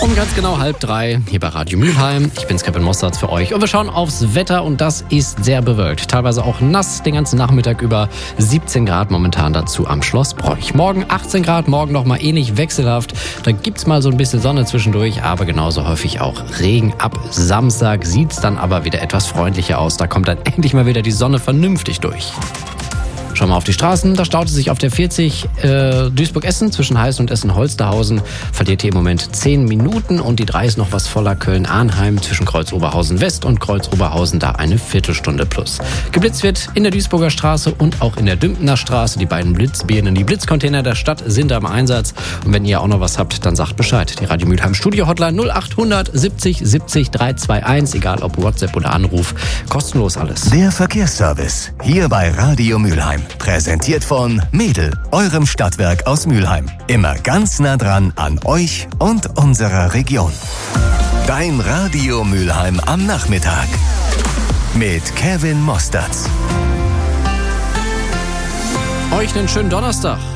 Um ganz genau 2:30 hier bei Radio Mülheim. Ich bin's, Kevin Mostards für euch. Und wir schauen aufs Wetter und das ist sehr bewölkt. Teilweise auch nass den ganzen Nachmittag über. 17 Grad momentan dazu am Schloss Broich. Morgen 18 Grad, morgen nochmal ähnlich wechselhaft. Da gibt's mal so ein bisschen Sonne zwischendurch, aber genauso häufig auch Regen. Ab Samstag sieht's dann aber wieder etwas freundlicher aus. Da kommt dann endlich mal wieder die Sonne vernünftig durch. Schauen wir auf die Straßen. Da staut es sich auf der 40 Duisburg-Essen zwischen Heißen und Essen-Holsterhausen. Verliert hier im Moment 10 Minuten und die 3 ist noch was voller. Köln-Arnheim zwischen Kreuz-Oberhausen-West und Kreuz-Oberhausen da eine Viertelstunde plus. Geblitzt wird in der Duisburger Straße und auch in der Dümpener Straße. Die beiden Blitzbirnen, die Blitzcontainer der Stadt sind am Einsatz. Und wenn ihr auch noch was habt, dann sagt Bescheid. Die Radio Mülheim Studio Hotline 0800 70 70 321. Egal ob WhatsApp oder Anruf. Kostenlos alles. Der Verkehrsservice hier bei Radio Mülheim. Präsentiert von Mädel, eurem Stadtwerk aus Mülheim. Immer ganz nah dran an euch und unserer Region. Dein Radio Mülheim am Nachmittag. Mit Kevin Mostards. Euch einen schönen Donnerstag.